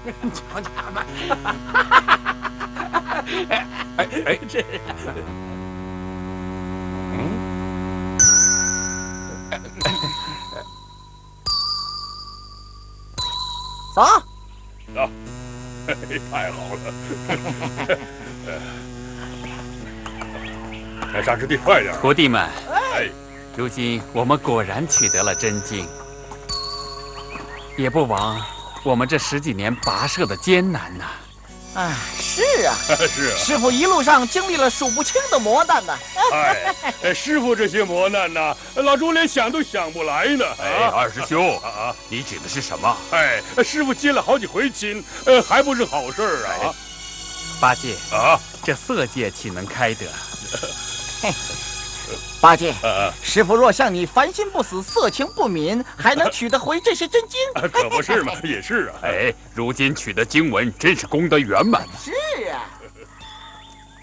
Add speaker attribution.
Speaker 1: 瞧家们，
Speaker 2: 这，
Speaker 1: 走。
Speaker 2: 啊，太好了！沙师弟，快点！
Speaker 3: 徒弟们，
Speaker 2: 哎，
Speaker 3: 如今我们果然取得了真经，也不枉我们这10几年跋涉的艰难呐。
Speaker 1: 哎，是啊，
Speaker 2: 是啊，
Speaker 1: 师傅一路上经历了数不清的磨难呢。
Speaker 2: 哎，师傅这些磨难呐，老朱连想都想不来呢。
Speaker 3: 哎，二师兄
Speaker 2: 啊，
Speaker 3: 你指的是什么？
Speaker 2: 哎，师傅接了好几回亲，还不是好事啊。
Speaker 3: 八戒
Speaker 2: 啊，
Speaker 3: 这色戒岂能开得？
Speaker 1: 八戒，师傅若像你凡心不死、色情不泯，还能取得回这些真经？
Speaker 2: 可不是嘛，也是啊。
Speaker 3: 哎，如今取得经文，真是功德圆满。
Speaker 1: 是